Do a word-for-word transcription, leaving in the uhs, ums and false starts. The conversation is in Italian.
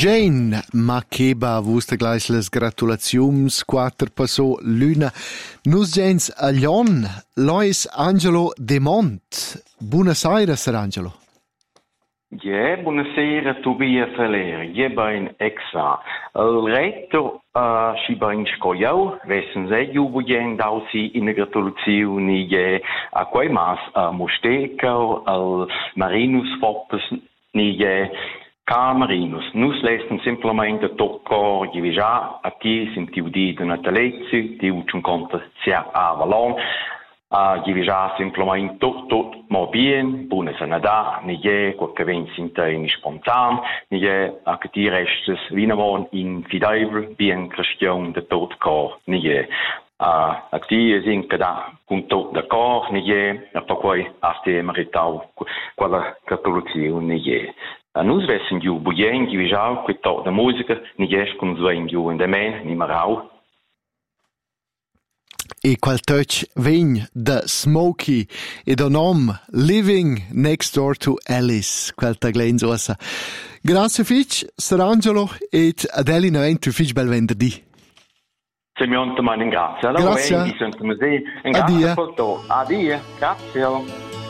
Jane, ma che ba vuste gleich les gratulaziums quattro passò l'una. Nus gens a Lion, Lois Angelo De Mont. Buonasera, Sir Angelo. Ja, buonasera, Tobia Feller. Je ben exa. Il retto uh, si ben scoiau, vessen se jubilen dausi in gratulazioni je a quei mas a Mosteco, al Marinus Foppes, ni je Marinus. Nus lesten simplemente tocco, je già a chi sentiu di de natalezzi, di un conto sia a Valon. Uh, je già simplemente tot tot mo bien, buona sanada, ni je qualche vincinta in spontan, ni je a che ti restes vinamon in fideivel, bien cristian de tot cor, ni je. Uh, a ti es in cada con tot de cor, ni je, a pa quai aste meritau quella catoluzione, ni je. A nus vessen giu buien, giu jau, quei tot de musica, ni jes con zwein giu in de men, ni marau. E quel touch vegn da Smokey e da nom Living Next Door to Alice, quel taglenz ossa. Grazie fitch, Sir Angelo, et adeli naventu fitch bel venerdì. Semionte man in grazie. Grazie. Allora, grazie. Grazie. Grazie. Grazie. Grazie. Grazie. Grazie.